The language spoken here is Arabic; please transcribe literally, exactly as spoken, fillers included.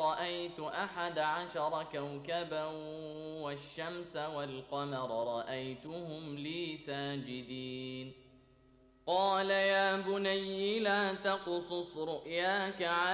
رأيت أحد عشر كوكبا والشمس والقمر رأيتهم لي ساجدين. قال يا بني لا تقصص رؤياك